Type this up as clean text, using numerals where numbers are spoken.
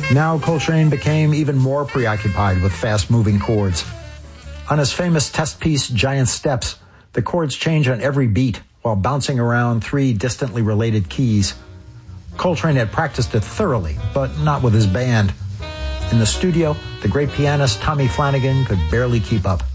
Now Coltrane became even more preoccupied with fast-moving chords. On his famous test piece, Giant Steps, the chords change on every beat while bouncing around three distantly related keys. Coltrane had practiced it thoroughly, but not with his band. In the studio, the great pianist Tommy Flanagan could barely keep up.